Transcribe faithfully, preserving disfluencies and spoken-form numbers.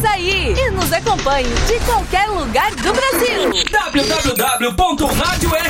Açaí. E nos acompanhe de qualquer lugar do Brasil. w w w ponto rádio